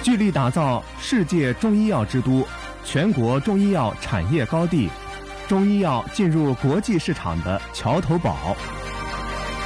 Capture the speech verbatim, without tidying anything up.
聚力打造世界中医药之都，全国中医药产业高地，中医药进入国际市场的桥头堡。